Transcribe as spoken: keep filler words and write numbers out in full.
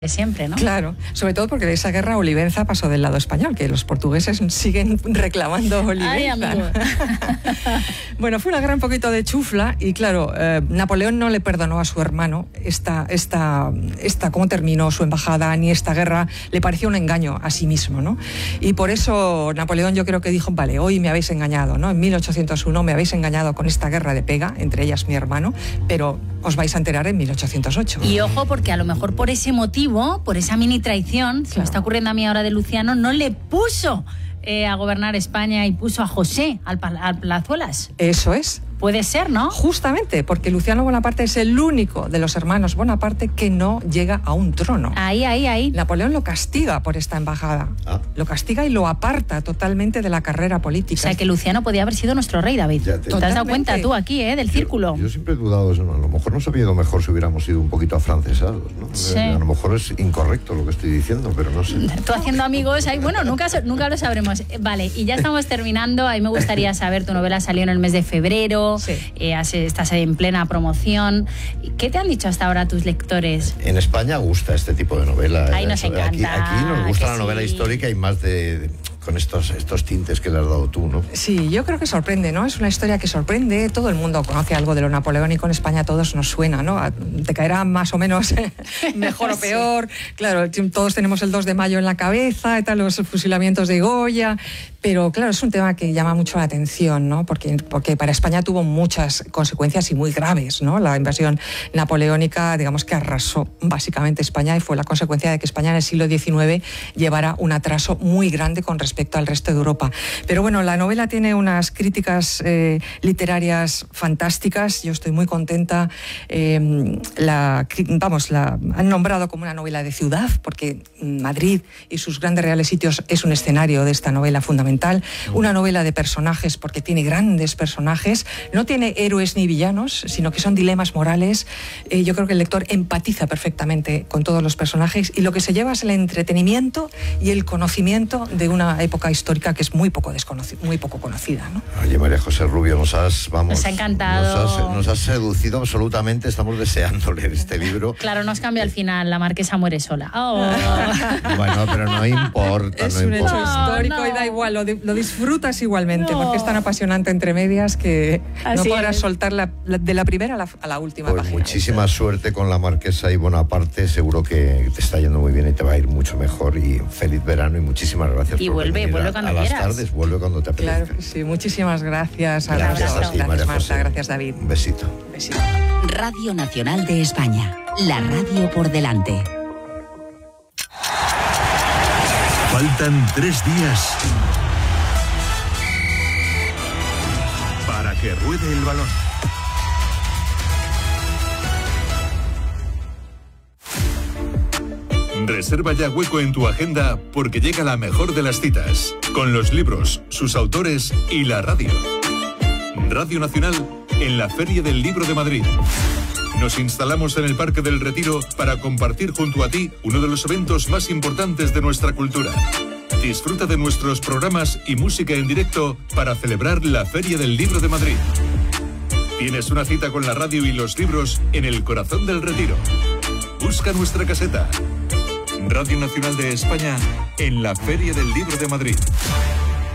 siempre, ¿no? Claro, sobre todo porque de esa guerra Olivenza pasó del lado español, que los portugueses siguen reclamando Olivenza. Ay, amigo. Bueno, fue una guerra un poquito de chufla y claro, eh, Napoleón no le perdonó a su hermano esta, esta, esta, cómo terminó su embajada, ni esta guerra, le pareció un engaño a sí mismo, ¿no? Y por eso Napoleón yo creo que dijo, vale, hoy me habéis engañado, ¿no? En mil ochocientos uno me habéis engañado con esta guerra de pega, entre ellas mi hermano, pero os vais a enterar en mil ochocientos ocho. Y ojo, porque a lo mejor por ese motivo, por esa mini traición, se me está ocurriendo a mí ahora de Luciano, no le puso eh, a gobernar España y puso a José al, al Plazuelas. Eso es. Puede ser, ¿no? Justamente, porque Luciano Bonaparte es el único de los hermanos Bonaparte que no llega a un trono. Ahí, ahí, ahí. Napoleón lo castiga por esta embajada. Ah. Lo castiga y lo aparta totalmente de la carrera política. O sea, que Luciano podía haber sido nuestro rey, David. Ya te, ¿Te has dado cuenta tú aquí, eh, del yo, círculo? Yo siempre he dudado eso, ¿no? A lo mejor nos habría ido mejor si hubiéramos sido un poquito afrancesados, ¿no? Sí. A lo mejor es incorrecto lo que estoy diciendo, pero no sé. Tú haciendo amigos ahí, bueno, nunca, nunca lo sabremos. Vale, y ya estamos terminando. A mí me gustaría saber, tu novela salió en el mes de febrero. Sí. Eh, has estás en plena promoción. ¿Qué te han dicho hasta ahora tus lectores? En España gusta este tipo de novela. Ahí nos encanta. Aquí, aquí nos gusta la sí. novela histórica y más de, de con estos, estos tintes que le has dado tú, ¿no? Sí, yo creo que sorprende, ¿no? Es una historia que sorprende. Todo el mundo conoce algo de lo napoleónico. En España a todos nos suena, ¿no? Te caerá más o menos mejor o peor. Sí. Claro, todos tenemos el dos de mayo en la cabeza y tal, los fusilamientos de Goya. Pero claro, es un tema que llama mucho la atención, ¿no? Porque, porque para España tuvo muchas consecuencias y muy graves, ¿no? La invasión napoleónica, digamos que arrasó básicamente España y fue la consecuencia de que España en el siglo diecinueve llevara un atraso muy grande con respecto al resto de Europa. Pero bueno, la novela tiene unas críticas eh, literarias fantásticas. Yo estoy muy contenta. Eh, la, vamos, la han nombrado como una novela de ciudad, porque Madrid y sus grandes reales sitios es un escenario de esta novela fundamental. Una novela de personajes, porque tiene grandes personajes. No tiene héroes ni villanos, sino que son dilemas morales. Eh, yo creo que el lector empatiza perfectamente con todos los personajes y lo que se lleva es el entretenimiento y el conocimiento de una época histórica que es muy poco desconocida, muy poco conocida, ¿no? Oye, María José Rubio, nos has, vamos, nos ha encantado. Nos has, nos has seducido absolutamente. Estamos deseando leer este libro. Claro, nos cambia al final. La marquesa muere sola. Oh. Bueno, pero no importa. Es no un importa. hecho histórico no, no. y da igual. Lo, lo disfrutas igualmente, no. porque es tan apasionante entre medias que Así no podrás es. soltar la, la, de la primera a la, a la última pues página. Muchísima suerte con la marquesa y Bonaparte. Seguro que te está yendo muy bien y te va a ir mucho mejor. Y feliz verano y muchísimas gracias y por vuelve, venir vuelve a, cuando a las quieras. tardes. Vuelve cuando te apetezca. Claro que sí. Muchísimas gracias. Gracias, gracias, a ti, gracias María Marta. José. Gracias, David. Un besito. Un besito. Radio Nacional de España. La radio por delante. Faltan tres días para que ruede el balón. Reserva ya hueco en tu agenda porque llega la mejor de las citas, con los libros, sus autores y la radio. Radio Nacional en la Feria del Libro de Madrid. Nos instalamos en el Parque del Retiro para compartir junto a ti uno de los eventos más importantes de nuestra cultura. Disfruta de nuestros programas y música en directo para celebrar la Feria del Libro de Madrid. Tienes una cita con la radio y los libros en el corazón del Retiro. Busca nuestra caseta. Radio Nacional de España en la Feria del Libro de Madrid.